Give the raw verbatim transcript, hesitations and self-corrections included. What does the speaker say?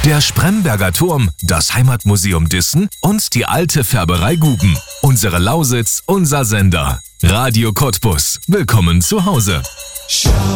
Der Spremberger Turm, das Heimatmuseum Dissen und die alte Färberei Guben. Unsere Lausitz, unser Sender. Radio Cottbus. Willkommen zu Hause.